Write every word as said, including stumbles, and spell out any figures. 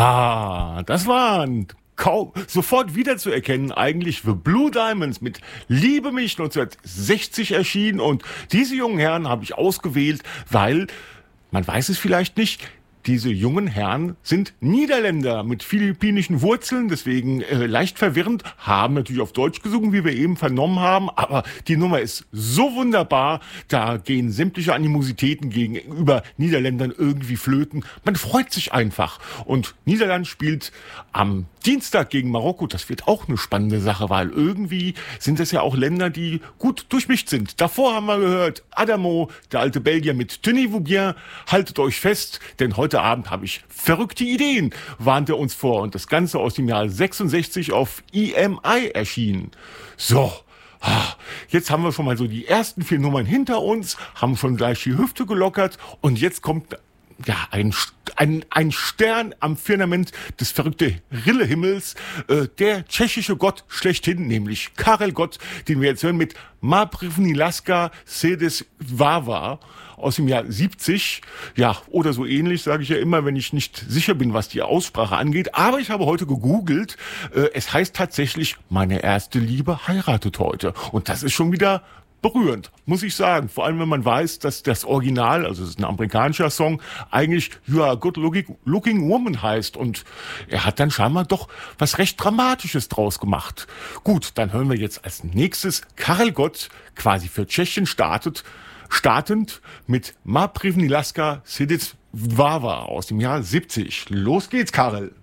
Ah, das waren kaum sofort wiederzuerkennen eigentlich The Blue Diamonds mit Liebe mich neunzehnhundertsechzig erschienen, und diese jungen Herren habe ich ausgewählt, weil, man weiß es vielleicht nicht, diese jungen Herren sind Niederländer mit philippinischen Wurzeln, deswegen äh, leicht verwirrend, haben natürlich auf Deutsch gesungen, wie wir eben vernommen haben, aber die Nummer ist so wunderbar, da gehen sämtliche Animositäten gegenüber Niederländern irgendwie flöten. Man freut sich einfach. Und Niederland spielt am Dienstag gegen Marokko. Das wird auch eine spannende Sache, weil irgendwie sind es ja auch Länder, die gut durchmischt sind. Davor haben wir gehört, Adamo, der alte Belgier mit Tenez-vous bien, haltet euch fest, denn heute Abend habe ich verrückte Ideen, warnt er uns vor. Und das Ganze aus dem Jahr sechsundsechzig auf E M I erschienen. So, jetzt haben wir schon mal so die ersten vier Nummern hinter uns, haben schon gleich die Hüfte gelockert, und jetzt kommt ja ein, ein, ein Stern am Firmament des verrückten Rillehimmels, äh, der tschechische Gott schlechthin, nämlich Karel Gott, den wir jetzt hören mit Ma první láska sedes Vava aus dem Jahr siebzig, ja, oder so ähnlich, sage ich ja immer, wenn ich nicht sicher bin, was die Aussprache angeht. Aber ich habe heute gegoogelt, äh, es heißt tatsächlich, meine erste Liebe heiratet heute. Und das ist schon wieder berührend, muss ich sagen. Vor allem, wenn man weiß, dass das Original, also es ist ein amerikanischer Song, eigentlich You are a good looking, looking woman heißt. Und er hat dann scheinbar doch was recht Dramatisches draus gemacht. Gut, dann hören wir jetzt als nächstes Karel Gott, quasi für Tschechien startet, startend mit Ma první láska sedes Vava aus dem Jahr siebzig. Los geht's, Karel.